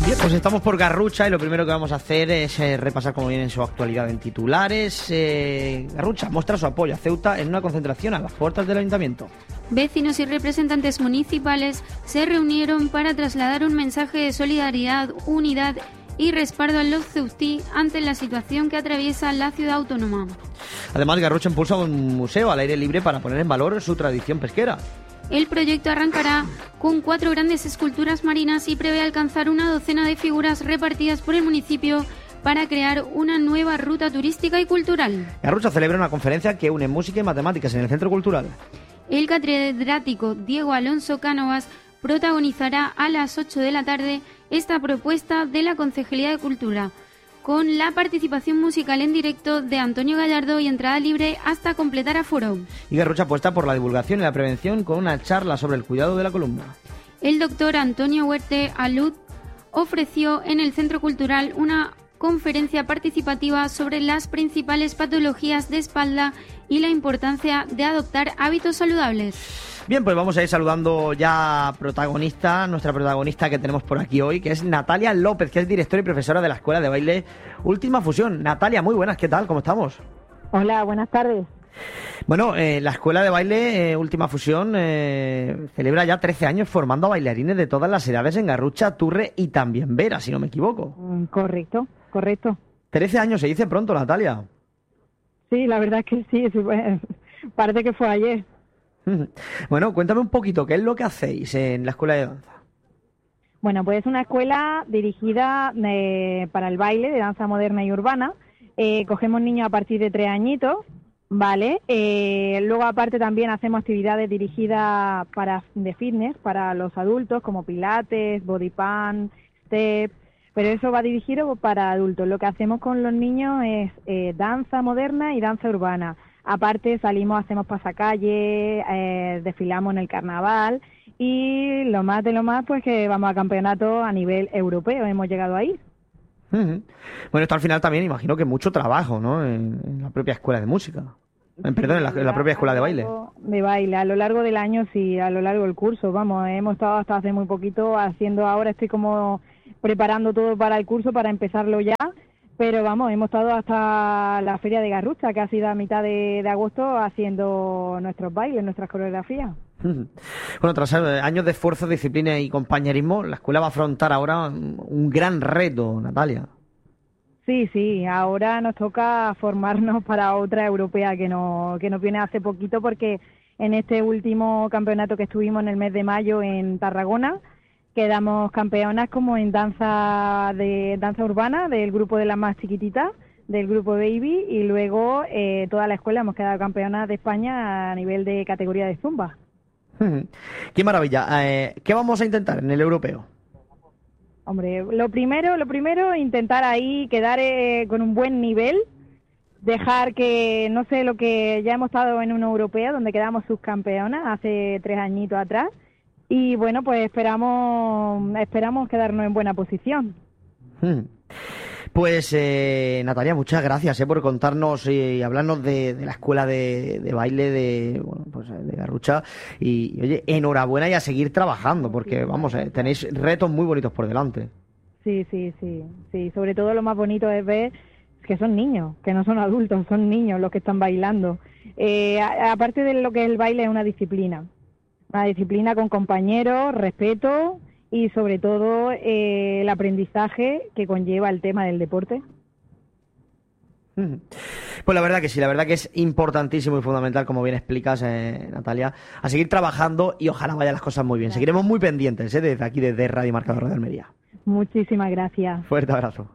Bien, pues estamos por Garrucha y lo primero que vamos a hacer es repasar cómo viene su actualidad en titulares. Garrucha muestra su apoyo a Ceuta en una concentración a las puertas del ayuntamiento. Vecinos y representantes municipales se reunieron para trasladar un mensaje de solidaridad, unidad y respaldo a los ceutí ante la situación que atraviesa la ciudad autónoma. Además, Garrucha impulsa un museo al aire libre para poner en valor su tradición pesquera. El proyecto arrancará con 4 grandes esculturas marinas y prevé alcanzar una docena de figuras repartidas por el municipio para crear una nueva ruta turística y cultural. Garrucha celebra una conferencia que une música y matemáticas en el Centro Cultural. El catedrático Diego Alonso Cánovas protagonizará a las 8 de la tarde esta propuesta de la Concejalía de Cultura, con la participación musical en directo de Antonio Gallardo y entrada libre hasta completar aforo. Y Garrucha apuesta por la divulgación y la prevención con una charla sobre el cuidado de la columna. El doctor Antonio Huerte Alud ofreció en el Centro Cultural una conferencia participativa sobre las principales patologías de espalda y la importancia de adoptar hábitos saludables. Bien, pues vamos a ir saludando ya nuestra protagonista que tenemos por aquí hoy, que es Natalia López, que es directora y profesora de la Escuela de Baile Última Fusión. Natalia, muy buenas, ¿qué tal? ¿Cómo estamos? Hola, buenas tardes. Bueno, la Escuela de Baile Última Fusión celebra ya 13 años formando a bailarines de todas las edades en Garrucha, Turre y también Vera, si no me equivoco. Correcto. 13 años, se dice pronto, Natalia. Sí, la verdad es que sí, parece que fue ayer. Bueno, cuéntame un poquito, ¿qué es lo que hacéis en la Escuela de Danza? Bueno, pues es una escuela dirigida para el baile de danza moderna y urbana. Cogemos niños a partir de 3 añitos, ¿vale? Luego, aparte, también hacemos actividades dirigidas de fitness para los adultos, como pilates, body pump, step, pero eso va dirigido para adultos. Lo que hacemos con los niños es danza moderna y danza urbana. Aparte hacemos pasacalle, desfilamos en el carnaval y lo más de lo más, pues que vamos a campeonatos a nivel europeo, hemos llegado ahí. Bueno, esto al final también imagino que mucho trabajo, ¿no? En la propia escuela de música. Perdón, en la propia escuela de baile. De baile, a lo largo del año, sí, a lo largo del curso, vamos, hemos estado hasta hace muy poquito ahora estoy como preparando todo para el curso, para empezarlo ya. Pero vamos, hemos estado hasta la Feria de Garrucha, que ha sido a mitad de agosto, haciendo nuestros bailes, nuestras coreografías. Bueno, tras años de esfuerzo, disciplina y compañerismo, la escuela va a afrontar ahora un gran reto, Natalia. Sí, ahora nos toca formarnos para otra europea que nos viene hace poquito, porque en este último campeonato que estuvimos en el mes de mayo en Tarragona, quedamos campeonas como en danza urbana del grupo de las más chiquititas, del grupo Baby, y luego toda la escuela hemos quedado campeonas de España a nivel de categoría de Zumba. ¡Qué maravilla! ¿Qué vamos a intentar en el europeo? Hombre, lo primero, intentar ahí quedar con un buen nivel, dejar que, no sé, lo que ya hemos estado en una europea donde quedamos subcampeonas hace 3 añitos atrás. Y bueno, pues esperamos quedarnos en buena posición. Pues Natalia, muchas gracias por contarnos y hablarnos de la escuela de baile de Garrucha. Y oye, enhorabuena y a seguir trabajando, porque vamos, tenéis retos muy bonitos por delante. Sí. Sobre todo lo más bonito es ver que son niños, que no son adultos, son niños los que están bailando. Aparte de lo que es el baile, es una disciplina con compañeros, respeto y sobre todo el aprendizaje que conlleva el tema del deporte. Pues la verdad que sí, la verdad que es importantísimo y fundamental, como bien explicas, Natalia, a seguir trabajando y ojalá vayan las cosas muy bien. Seguiremos muy pendientes desde aquí, desde Radio Marcador de Almería. Muchísimas gracias. Fuerte abrazo.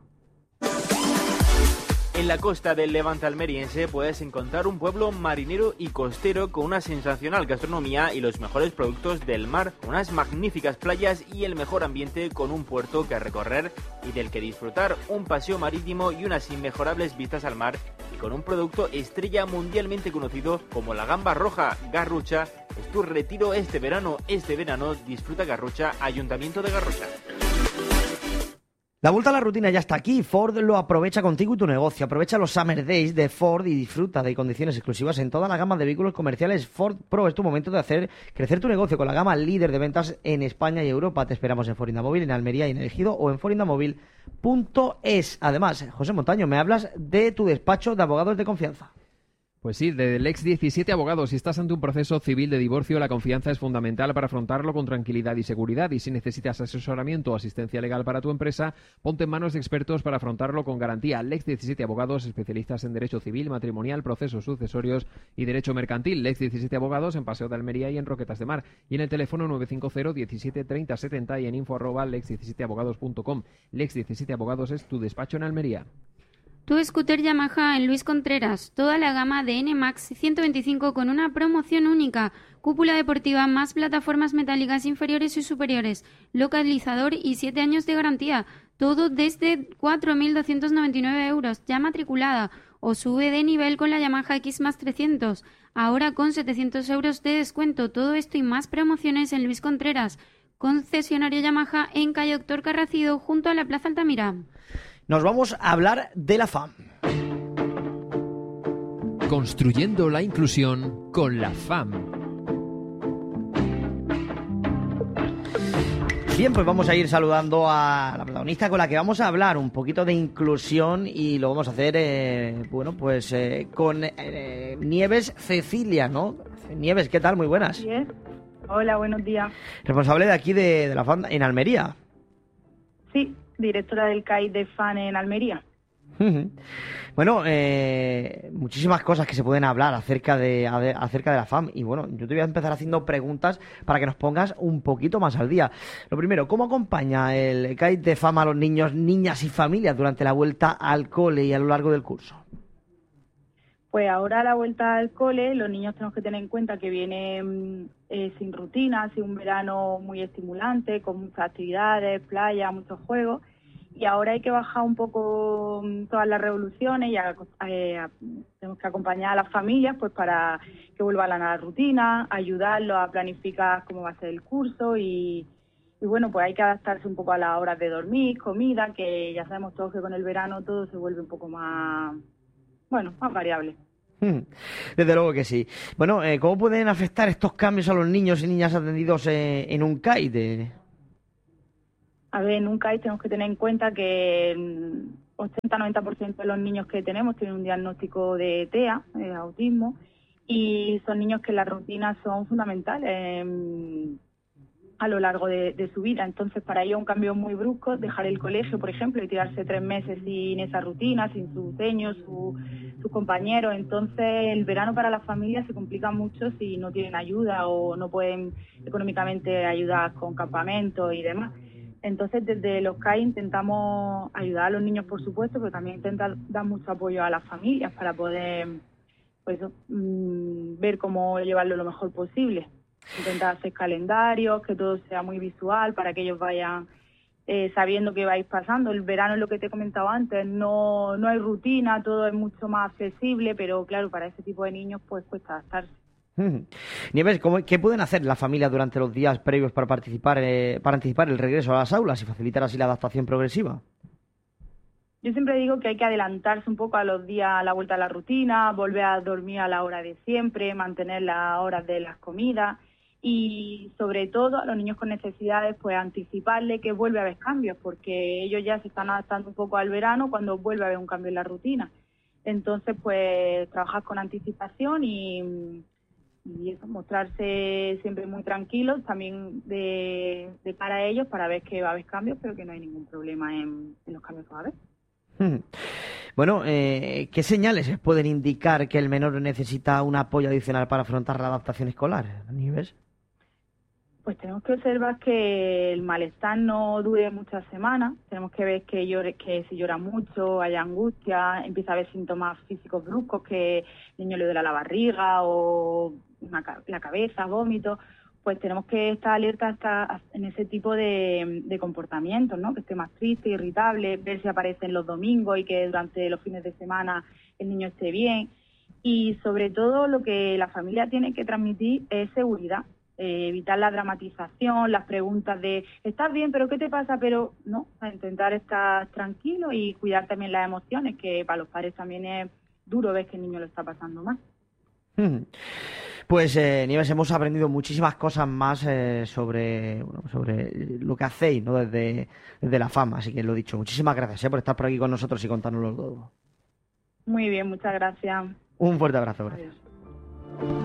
En la costa del Levante almeriense puedes encontrar un pueblo marinero y costero con una sensacional gastronomía y los mejores productos del mar, unas magníficas playas y el mejor ambiente, con un puerto que recorrer y del que disfrutar, un paseo marítimo y unas inmejorables vistas al mar, y con un producto estrella mundialmente conocido como la gamba roja. Garrucha es tu retiro este verano. Disfruta Garrucha, Ayuntamiento de Garrucha. La vuelta a la rutina ya está aquí. Ford lo aprovecha contigo y tu negocio. Aprovecha los Summer Days de Ford y disfruta de condiciones exclusivas en toda la gama de vehículos comerciales Ford Pro. Es tu momento de hacer crecer tu negocio con la gama líder de ventas en España y Europa. Te esperamos en Ford Indamovil, en Almería y en El Ejido o en fordindamovil.es. Además, José Montaño, me hablas de tu despacho de abogados de confianza. Pues sí, de Lex 17 Abogados. Si estás ante un proceso civil de divorcio, la confianza es fundamental para afrontarlo con tranquilidad y seguridad. Y si necesitas asesoramiento o asistencia legal para tu empresa, ponte en manos de expertos para afrontarlo con garantía. Lex 17 Abogados, especialistas en derecho civil, matrimonial, procesos sucesorios y derecho mercantil. Lex 17 Abogados en Paseo de Almería y en Roquetas de Mar. Y en el teléfono 950 17 30 70 y en info@lex17abogados.com. Lex 17 Abogados es tu despacho en Almería. Tu scooter Yamaha en Luis Contreras, toda la gama de NMAX 125 con una promoción única, cúpula deportiva más plataformas metálicas inferiores y superiores, localizador y 7 años de garantía, todo desde 4.299 euros, ya matriculada, o sube de nivel con la Yamaha X-Max 300, ahora con 700 euros de descuento, todo esto y más promociones en Luis Contreras, concesionario Yamaha en calle Doctor Carracido junto a la Plaza Altamira. Nos vamos a hablar de la FAM. Construyendo la inclusión con la FAM. Bien, pues vamos a ir saludando a la protagonista con la que vamos a hablar un poquito de inclusión y lo vamos a hacer, con Nieves Cecilia, ¿no? Nieves, ¿qué tal? Muy buenas. Sí, ¿eh? Hola, buenos días. Responsable de aquí de la FAM en Almería. Sí, directora del CAI de FAN en Almería. Bueno, muchísimas cosas que se pueden hablar acerca de la FAM y bueno, yo te voy a empezar haciendo preguntas para que nos pongas un poquito más al día. Lo primero, ¿cómo acompaña el CAI de FAM a los niños, niñas y familias durante la vuelta al cole y a lo largo del curso? Pues ahora a la vuelta al cole, los niños tenemos que tener en cuenta que vienen sin rutina, sin un verano muy estimulante, con muchas actividades, playa, muchos juegos. Y ahora hay que bajar un poco todas las revoluciones y tenemos que acompañar a las familias pues para que vuelvan a la rutina, ayudarlos a planificar cómo va a ser el curso y bueno, pues hay que adaptarse un poco a las horas de dormir, comida, que ya sabemos todos que con el verano todo se vuelve un poco más variable. Desde luego que sí. Bueno, ¿cómo pueden afectar estos cambios a los niños y niñas atendidos en un CAI? A ver, en un CAI tenemos que tener en cuenta que 80-90% de los niños que tenemos tienen un diagnóstico de TEA, de autismo, y son niños que las rutinas son fundamentales a lo largo de su vida. Entonces, para ellos un cambio muy brusco, dejar el colegio, por ejemplo, y tirarse 3 meses sin esa rutina, sin sus dueños, sus compañeros. Entonces, el verano para las familias se complica mucho si no tienen ayuda o no pueden económicamente ayudar con campamentos y demás. Entonces, desde los CAI intentamos ayudar a los niños, por supuesto, pero también intentar dar mucho apoyo a las familias para poder ver cómo llevarlo lo mejor posible. Intentar hacer calendarios, que todo sea muy visual para que ellos vayan sabiendo qué vais pasando. El verano es lo que te he comentado antes, no hay rutina, todo es mucho más accesible, pero claro, para ese tipo de niños pues cuesta adaptarse. Nieves, ¿qué pueden hacer las familias durante los días previos para anticipar el regreso a las aulas y facilitar así la adaptación progresiva? Yo siempre digo que hay que adelantarse un poco a los días, a la vuelta a la rutina, volver a dormir a la hora de siempre, mantener las horas de las comidas y sobre todo a los niños con necesidades pues anticiparle que vuelve a haber cambios porque ellos ya se están adaptando un poco al verano cuando vuelve a haber un cambio en la rutina. Entonces pues trabajar con anticipación y eso, mostrarse siempre muy tranquilos también de cara a ellos para ver que va a haber cambios pero que no hay ningún problema en los cambios que va a haber. Bueno, ¿qué señales pueden indicar que el menor necesita un apoyo adicional para afrontar la adaptación escolar? ¿Nieves? Pues tenemos que observar que el malestar no dure muchas semanas. Tenemos que ver que si llora mucho, haya angustia, empieza a haber síntomas físicos bruscos, que el niño le duele la barriga o la cabeza, vómitos. Pues tenemos que estar alertas en ese tipo de comportamientos, ¿no? Que esté más triste, irritable, ver si aparecen los domingos y que durante los fines de semana el niño esté bien. Y sobre todo lo que la familia tiene que transmitir es seguridad. evitar la dramatización, las preguntas de ¿estás bien? ¿Pero qué te pasa? Pero no, a intentar estar tranquilo y cuidar también las emociones, que para los padres también es duro ver que el niño lo está pasando mal. Pues Nieves, hemos aprendido muchísimas cosas más sobre lo que hacéis, ¿no? desde la fama, así que lo dicho, muchísimas gracias por estar por aquí con nosotros y contárnoslo todo. Muy bien, muchas gracias. Un fuerte abrazo. Gracias. Adiós.